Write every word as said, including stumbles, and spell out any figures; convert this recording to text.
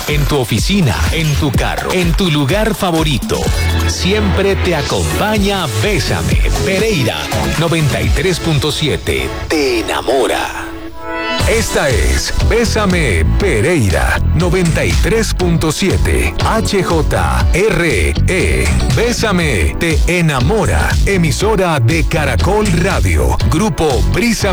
en tu oficina, en tu carro, en tu lugar favorito. Siempre te acompaña Bésame, Pereira noventa y tres punto siete. Te enamora. Esta es Bésame Pereira noventa y tres punto siete. H J R E. Bésame te enamora. Emisora de Caracol Radio. Grupo Brisa